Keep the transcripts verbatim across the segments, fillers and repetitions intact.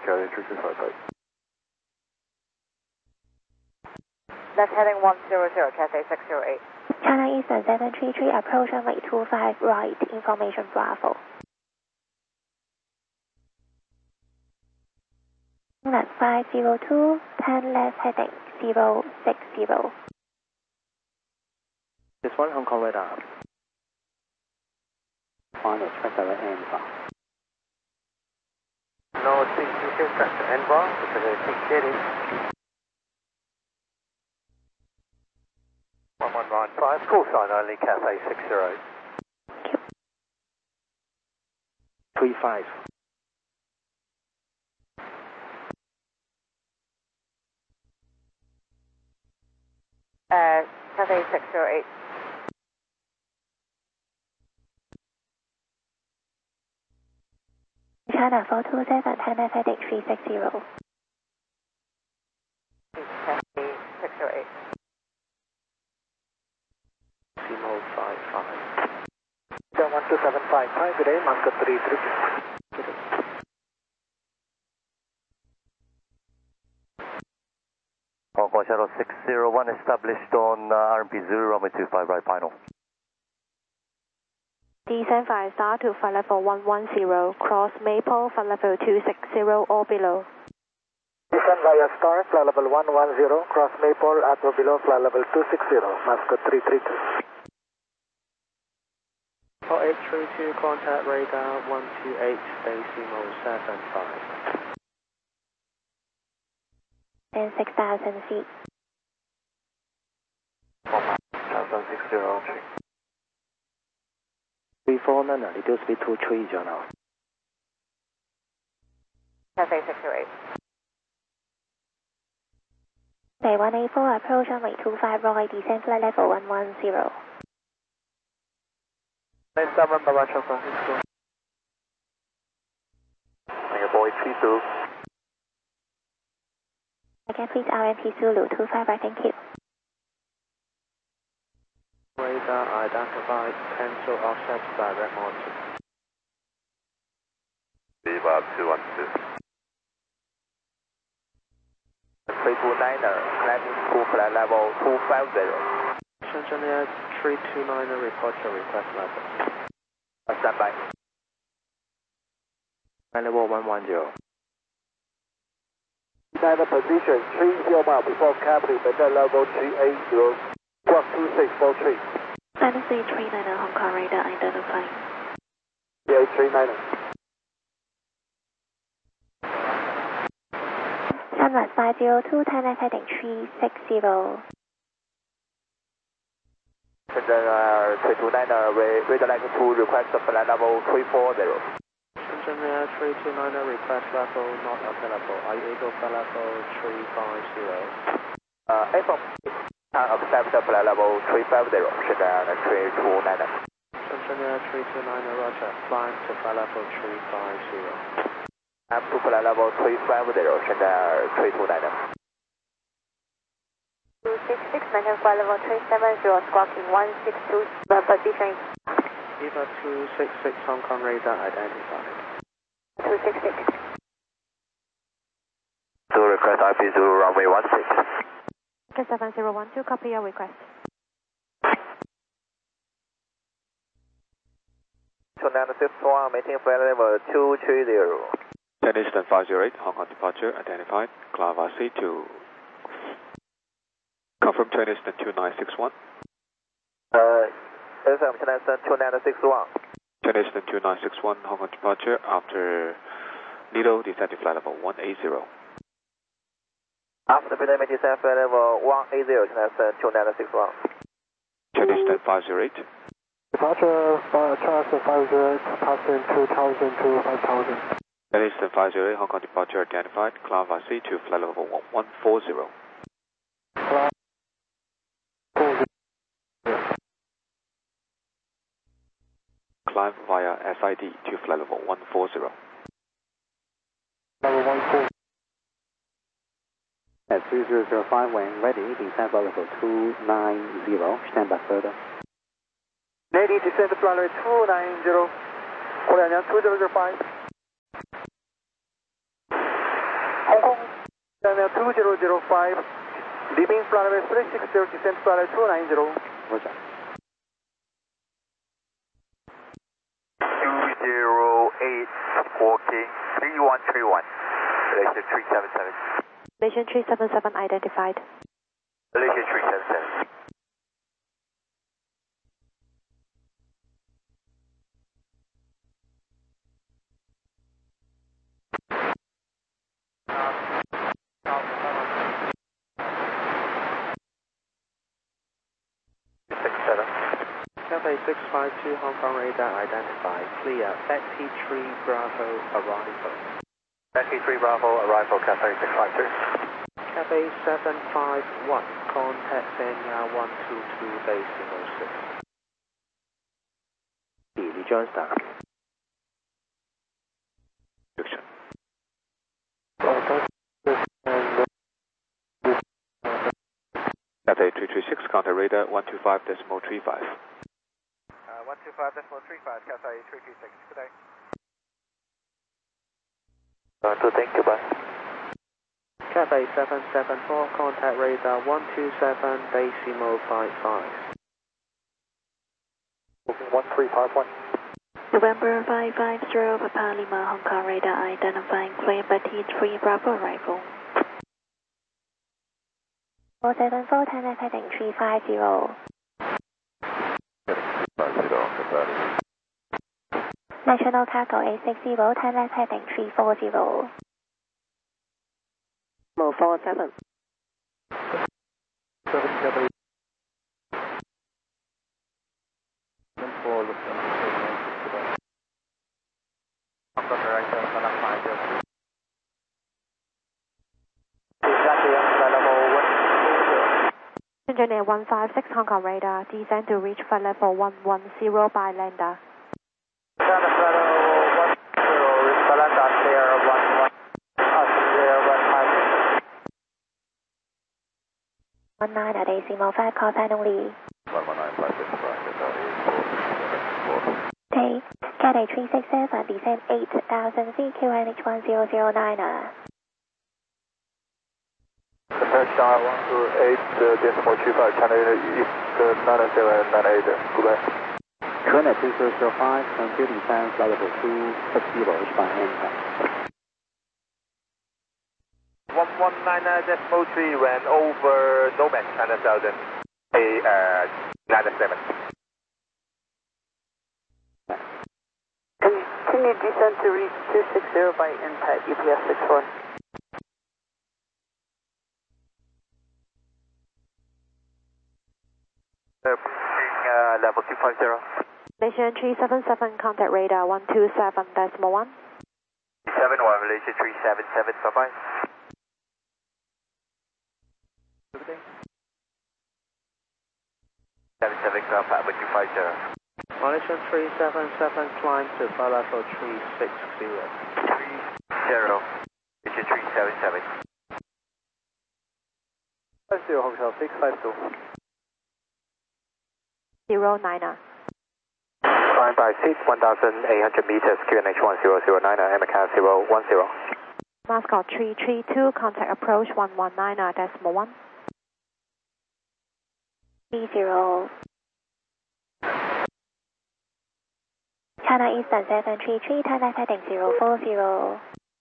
Cathay three three five five. That's heading one zero zero, Cathay six zero eight. China Eastern seven three three, approach runway two five right, information Bravo. That's five zero two, ten left heading zero six zero. This one, Hong Kong radar. Final, expect our end bar. No, six zero, track to end bar, because I think it is. one one nine five, call sign only, Cathay six zero eight. three five. Uh, Cathay six zero eight. China four two seven, ten left heading three six zero. Cathay six zero eight. Simo five five. one two seven five five, good day, Moscow three three. Hong Kong Shuttle six zero one established on uh, R M P zero, runway two five right final. Descend via star to flight level one one zero, cross Maple, flight level two six zero or below. Descend via star, flight level one one zero, cross Maple at or below, flight level two six zero, Moscow three three two. four eight three two, contact radar one two eight, Decimo seven five. And six thousand feet. Southbound six zero three. three four nine, reduce speed to three zero now. Cathay six zero eight. Bay one eight four, approach runway two five right, descend flight level one one zero. Nice summer, Baba San Francisco. Singapore three two. Again, please R M P Zulu two five right, thank you. Radar identified, cancel offset direct monitor. Viva two one two. three two niner, climbing to flight level two five zero. Shenzhen Air three two nine, report your request level. Stand by. Flight level one one zero. Niner position three zero mile before cabin, maintain level three eight zero, squawk two six four three. nine three three nine, Hong Kong radar identifying. three eight three niner. Sunrise five zero two, ten left heading three six zero. Shenzhen Air three two niner, we would like to request flight level three four zero. Shenzhen Air three two nine, request level not available. Are you able flight level three five zero? Uh, F can accept flight level three five zero, Shenzhen Air three two niner. Shenzhen Air three two nine, roger. Climb to flight level three five zero. I'm to flight level three five zero, Shenzhen Air three two niner. two six six, maintain flight level three seven zero, squawking one six two, the position Viva two six six, Hong Kong radar identified. two six six. To request R P zero, runway one six. seven zero one two, copy your request. two nine six one, maintain flight level two three zero. ten Eastern five zero eight, Hong Kong departure identified, Clava C two. Confirm ten Eastern two nine six one. Uh, F M two nine six one. ten Eastern two nine six one, Hong Kong departure after Lido, descending flight level one eight zero. After the maintain flight level one eight zero, two nine six one. ten Eastern five zero eight. Departure, uh, transfer five zero eight, passing two thousand to five thousand. ten Eastern five zero eight, Hong Kong departure identified, Clava C two, flight level one one four zero. Climb via S I D to flight level one four zero. Level one four. At three zero zero five, when ready, descend flight level two nine zero, stand by further. Lady, descend to flight level two nine zero, 火两两 two zero zero five. zero zero five, leaving flight level three six zero, descent flight level two nine zero. Roger. two zero eight, walking three one three one, Malaysia three seven seven. Malaysian three seven seven identified. Malaysia three seven seven. Cathay six five two, Hong Kong radar identified. Clear. Becky three Bravo arrival. Becky three Bravo arrival, Cathay six five two. Cathay seven five one, contact Sanya one two two, base zero six. Billy Johnston. Direction. Cathay three three six, contact radar one two five decimal three five. one two five decimal three five, Cathay three three six, good day. Uh, so thank you, bye. Cathay seven seven four, contact radar one two seven, decimal five five. one three five one. November five five zero, Papa Lima, Hong Kong radar identifying clear Betty three Bravo arrival. four seven four, Thailand heading three five zero. National Cargo eight six zero, Thailand heading three four zero. Mo four seven. seven seven. Engineer one five six, Hong Kong radar, descend to reach flight level one one zero by lander. one nine at decimal five, call sign only. Okay, Cathay three six seven, descend eight thousand feet, Q N H one zero zero nine. Touchdown one two eight, decimal three five, China East nine seven nine eight, goodbye. China three zero zero five, confirm descent flight level two six zero, by enter. one one nine decimal three, ran over Nomad, China Southern, A uh, nine seven. Can, can you descend to reach two six zero by impact, U P S six one? Uh, level two five zero. Malaysian three seven seven, contact radar one two seven decimal one. seven one, Malaysia three seven seven, bye bye. seven seven, ground pat with two five zero. Malaysian three seven seven, climb to flight level three six zero. three zero, Malaysia three seven seven. five zero, Hotel six five two. Zero niner. Climb by seat one thousand eight hundred meters, Q N H one zero zero nine, M C A zero one zero. Mascot three three two, contact approach one one nine decimal one. three zero. China Eastern seven three three, Thailand heading zero four zero.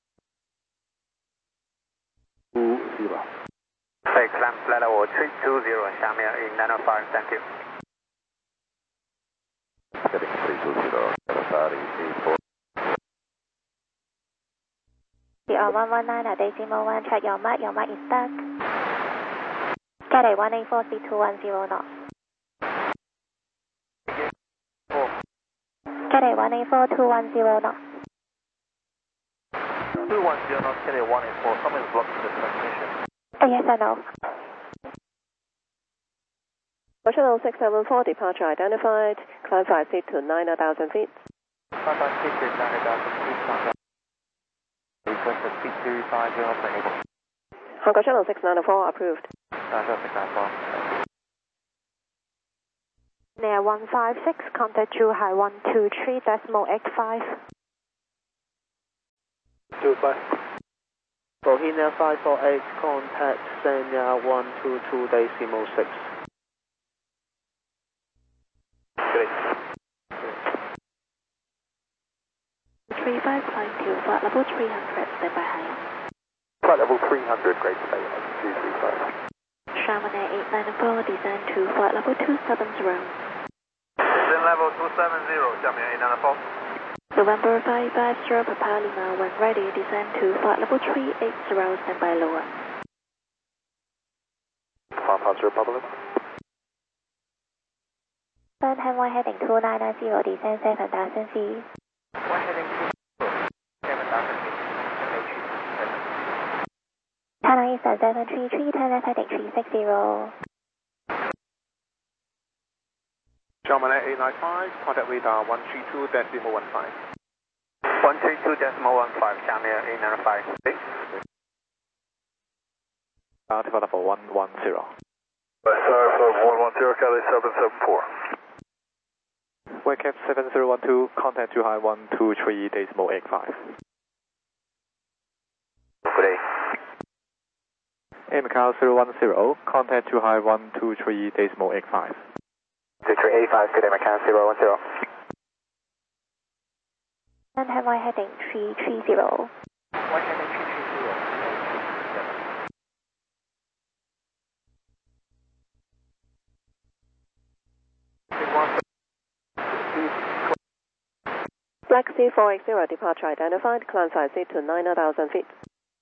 two zero. Hey, climb flight level three two zero, Shamia in nine oh five, thank you. Heading three two zero, Safari eight four. C R one one nine at decimal one, check your mark, your mark is stuck. Cathay one eight four, C two one zero knots. Cathay one eight four, two one zero knots. two one zero knots, Cathay one eight four, someone is blocking the transmission. Oh, yes or no? Channel six seven four, departure identified, climb five feet to nine thousand feet. Climb five feet to nine thousand feet, contact. Requested speed two five zero, enable. Hong Kong Channel six nine four, approved. Channel six nine four. Nair one five six, contact Zhuhai one two three decimal eight five. two five. Bohemia five four eight, contact Senya one two two decimal six. Great. three five climb to flight level three hundred, stand by high. Flight level three hundred, great stay on two three five. Chamonix eight nine four, descend to flight level two seven zero. Descend level two seven zero, 下面eight nine four. November five five zero, Papa Lima, when ready, descend to flight level three eight zero, stand by lower. Papa zero, Papa Lima. Sun Hanwha heading two nine nine zero, descend seven thousand feet. One heading two seven thousand feet. Channel Eastern seven three three, turn left heading three six zero. Chamonix eight nine five, contact radar one three two decimal one five. one three two decimal one five, 下面eight nine five. Uh, develop for one one zero. Sorry for one one zero, Cali seven seven four. Webcam seven zero one two, contact two high one two three decimal eight five. Good day. M C A zero one zero, contact two high one two three decimal eight five. two three eight five, good day, Macau zero one zero. Sun Hanwha heading three three zero. One heading three three zero. Black C four X zero, departure identified, climb five seat to nine thousand feet.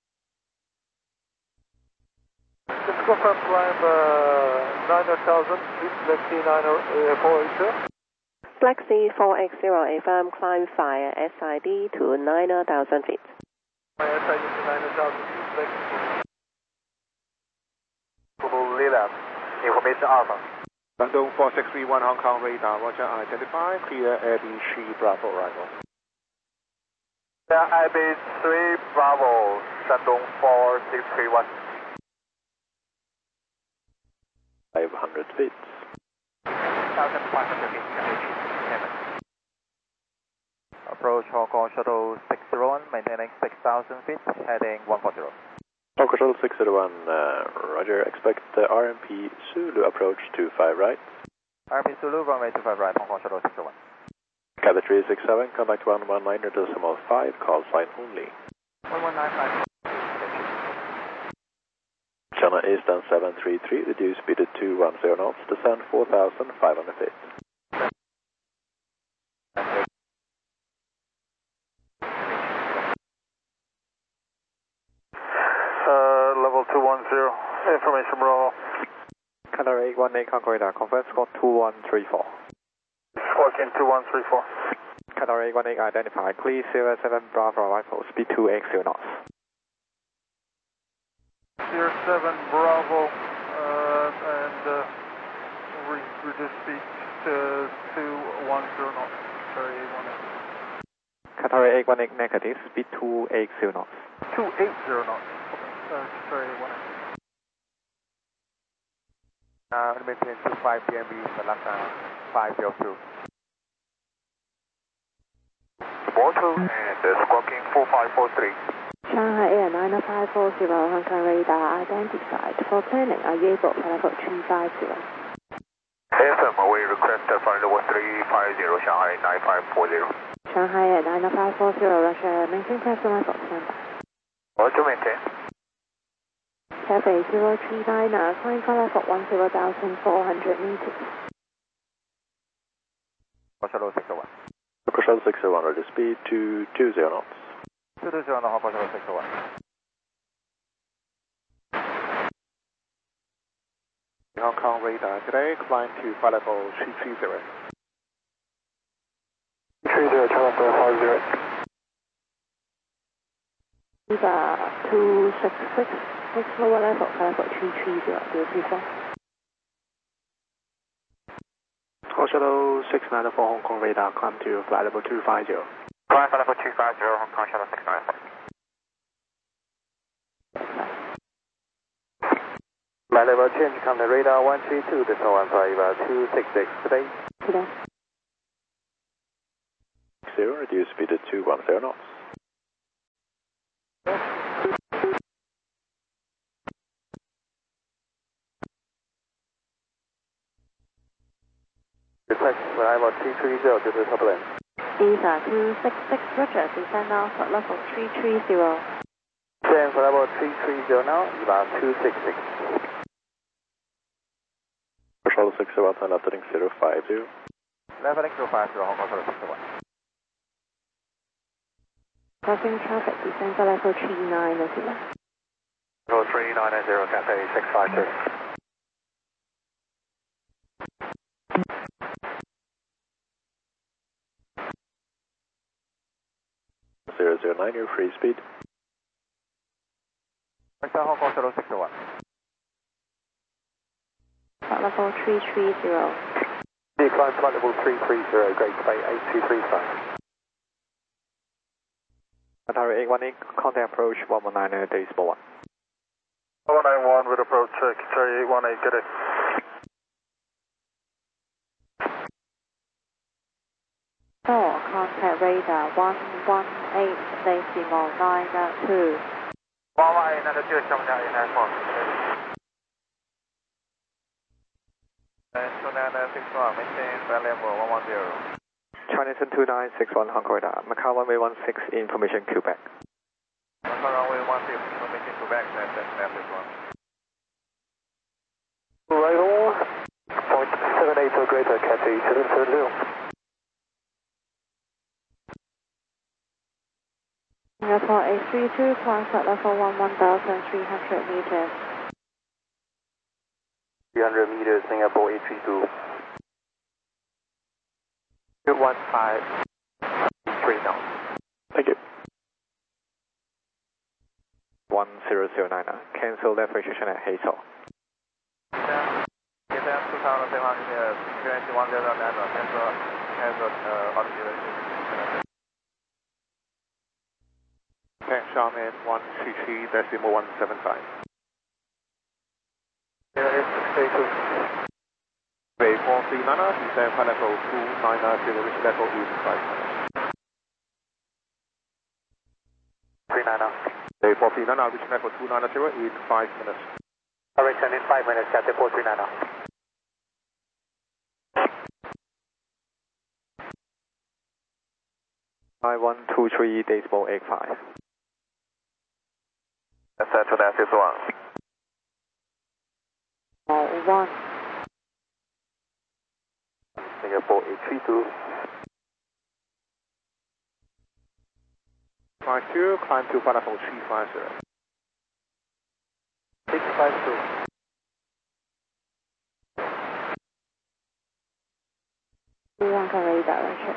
Just confirm climb uh, nine thousand feet, Black C four X zero. Black C four X zero, affirm climb via S I D to nine thousand feet. S I D to nine thousand feet, Black C. Lila, information Alpha. Bandung four six three one, Hong Kong radar, roger, identify, clear A B C Bravo arrival. Yeah, A B three Bravo, Shandong four six three one. five hundred feet. one thousand five hundred feet, Approach Hong Kong Shuttle six zero one, maintaining six thousand feet, heading one four zero. Hong Kong Shuttle six zero one, uh, roger, expect uh, R M P Zulu approach two five right. R M P Zulu, runway two five right, Hong Kong Shuttle six zero one. Cabin three six seven, contact one one nine decimal five, call sign only. one one nine five. Channel Eastern seven three three, reduce speed to two one zero knots, descend four thousand five hundred feet. Uh, level two one zero, information Bravo. Qatar eight one eight, Concord radar, conference score two one three four. Squawking two one three four. Qatar eight one eight, identify, clear zero seven Bravo arrival, speed two X zero knots. Zero seven Bravo, uh, and uh, re reduce speed to two one zero knots. Sorry, eight one eight. Qatar eight one eight negative, speed two X zero knots. two eight zero knots. Uh, sorry, eight one eight. Uh, maintain two five P M B, Malacca five zero two. four two and uh, squawking four five four three. Shanghai Air nine five four zero, Hong Kong radar identified. For planning, are you able for level three five zero? A F M, we request uh, flight level three five zero, Shanghai nine five four zero. Shanghai Air nine five four zero, Russia, maintain pressure level standby. Roger, maintain. Cafe zero three nine, uh, climb for level one zero thousand four hundred meters. Shuttle six zero one. Hong Kong Shuttle six zero one, reduce speed to two zero knots. two two zero, Hong Kong Shuttle six zero one. Hong Kong radar today, climb to flight level three three zero. three zero, turn up to five zero. Viva two six six, next lower level, level three three zero, do you prefer? Hong Kong Shuttle six nine four, Hong Kong radar, climb to flight level two five zero. Climb flight level two five zero, Hong Kong Shuttle six nine four. My level change, come to radar one three two, this one five two six six today. Today. Zero, reduce speed to two one zero knots. contact arrival three three zero to the top lane. E S A two six six, Roger, descend now for level three three zero. Descend for level three three zero now, E S A two six six. Shuttle six zero one, leveling zero five zero. Leveling zero five zero, Hong Kong Shuttle six zero one. Crossing traffic, descend for level three nine zero. Level three nine zero, Cathay six five two. zero zero nine, your free speed. Vector Hong Kong Shuttle six zero one. Flight level three three zero. Decline flight level three three zero, Great Bay eight two three five. Atari eight one eight, contact approach one one nine, decimal one. one nine one with approach, Atari eight one eight, get it. Four, contact radar one one eight decimal nine two. one one eight, nine two, coming out in nine four. two nine six one, maintain flight level one one zero. Chinese two nine six one, Hong Kong radar. Macau runway one six, information Quebec. Macau runway one six, information Quebec, that's that's this one. Right on. Point seven eight to Greater Cathay seven seven zero. Singapore eight three two, climb flight level one one thousand three hundred meters. three hundred meters, Singapore eight three two. one five three now. Thank you. one zero zero nine, cancel left registration at Hazel. Yeah, get down two thousand seven hundred meters, frequency one zero nine, cancel, cancel, uh, auto Okay, Xiamen one three three, decimal one seven five. Yeah, it's six two. Bay four three nine, descend flight level two nine zero, reach level eight five. three nine. Bay four three nine, reach level two nine zero, in five minutes. Correction in five minutes, Cathay four three nine. Nine one two three, decimal eight five. That's that to that is one. Oh, one. Singapore eight three two. Five two, climb to flight level three five zero. six five two. One can radar, Roger.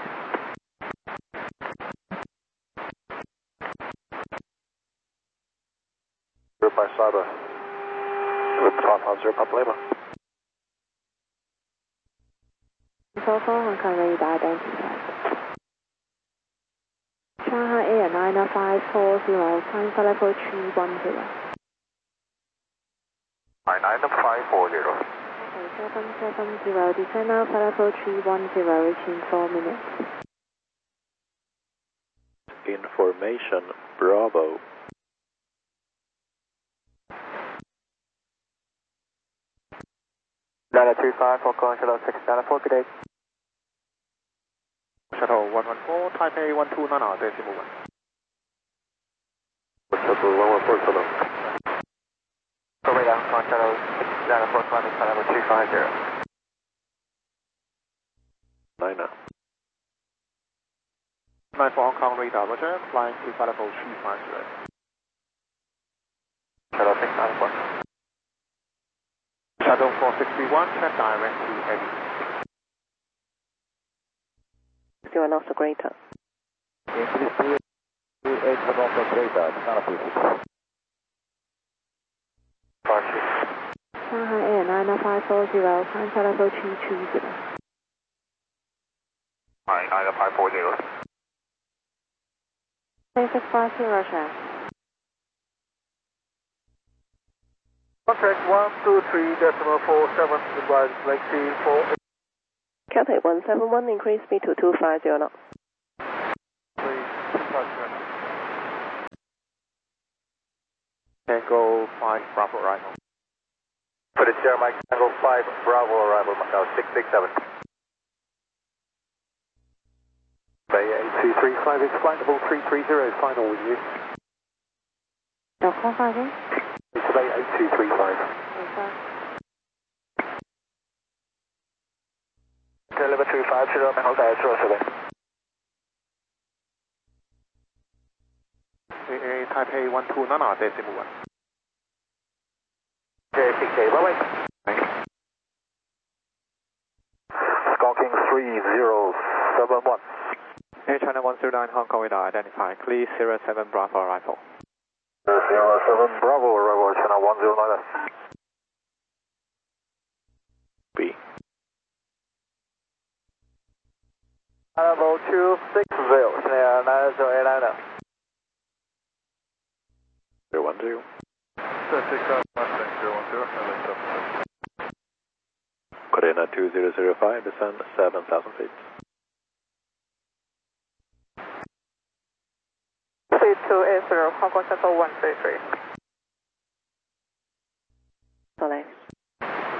Group by Cyber. With twelve five zero, Papa Lima. So far, Hong Kong radar identified. Shanghai Air nine five four zero, climb for level three one zero. nine five four zero. seven seven zero, descend now for level three one zero, reaching four minutes. Information Bravo. nine three five, Hong Kong Shuttle six nine four, good day. Shuttle one one four, Taipei one two nine, decimal one. Shuttle one one four, hello. Go radar, Hong Kong Shuttle six nine four, climbing flight level three five zero. Nine now. nine for Hong Kong radar, Roger, flying to flight level three five zero. Shuttle six nine four. Shuttle four six three one, check direct to Eddie. You are not so greater. Increase to eight for Norfolk radar, Singapore. Shanghai Air nine five four zero, climb for level two two zero. Alright, nine five four zero. six five zero, Roger. Contact one two three decimal four seven, goodbye, Lexi four eight. Cathay one seven one, increase speed to two five zero knots. Tango five, Bravo arrival. For the Sierra Mike, Tango five, Bravo arrival, Macau six six seven. Bay eight two three five is flight level three three zero, final with you. Your call five. It's Bay eight two three five. Level three five zero, may hold在zero seven. A A Taipei one two nine decimal one. J six eight, bye bye. Stalking three zero seven one. Air China one zero nine Hong Kong radar identified. Clear zero seven Bravo arrival. zero seven Bravo arrival China one zero nine. B. Level two six zero, China nine zero eight nine. zero one zero. Static uh, Mustang zero one zero, and then seven. Corona two zero zero five, descend seven thousand feet. three two eight zero, Hong Kong Central one three three.